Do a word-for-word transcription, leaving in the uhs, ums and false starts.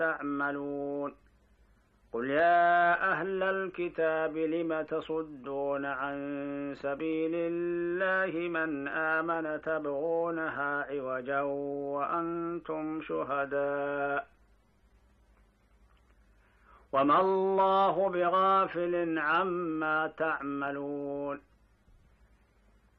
تعملون قل يا أهل الكتاب لم تصدون عن سبيل الله من آمن تبغونها عوجا وأنتم شهداء وما الله بغافل عما تعملون